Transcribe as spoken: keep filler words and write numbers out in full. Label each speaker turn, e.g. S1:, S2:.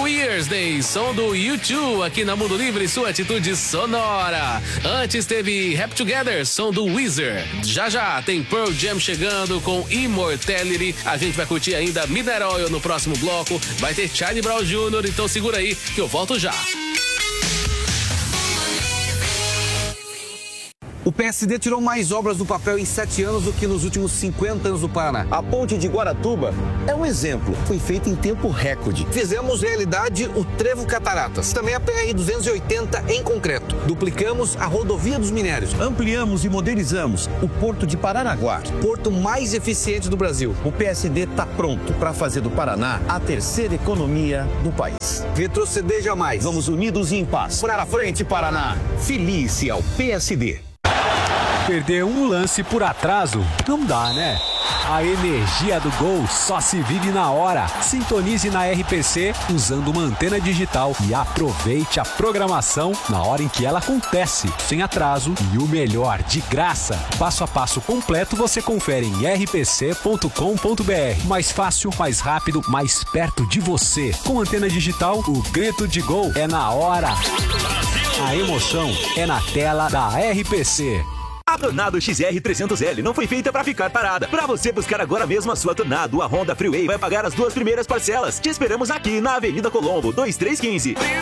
S1: Year's Day, som do U dois aqui na Mundo Livre, sua atitude sonora. Antes teve Happy Together, som do Weezer. Já já tem Pearl Jam chegando com Immortality. A gente vai curtir ainda Midnight Oil no próximo bloco. Vai ter Charlie Brown Júnior, então segura aí que eu volto já.
S2: O P S D tirou mais obras do papel em sete anos do que nos últimos cinquenta anos do Paraná.
S3: A ponte de Guaratuba é um exemplo. Foi feita em tempo recorde.
S2: Fizemos realidade o Trevo Cataratas. Também a P R duzentos e oitenta em concreto. Duplicamos a rodovia dos minérios.
S3: Ampliamos e modernizamos o Porto de Paranaguá.
S2: Porto mais eficiente do Brasil.
S3: O P S D está pronto para fazer do Paraná a terceira economia do país.
S2: Retroceder jamais.
S3: Vamos unidos e em paz. Para frente, Paraná. Felice ao P S D.
S4: Perder um lance por atraso não dá, né? A energia do gol só se vive na hora. Sintonize na R P C usando uma antena digital e aproveite a programação na hora em que ela acontece, sem atraso e o melhor, de graça. Passo a passo completo você confere em r p c ponto com ponto b r. Mais fácil, mais rápido, mais perto de você. Com antena digital, o grito de gol é na hora. A emoção é na tela da R P C.
S5: A Tornado X R trezentos L não foi feita para ficar parada. Para você buscar agora mesmo a sua Tornado, a Honda Freeway vai pagar as duas primeiras parcelas. Te esperamos aqui na Avenida Colombo, dois três um cinco.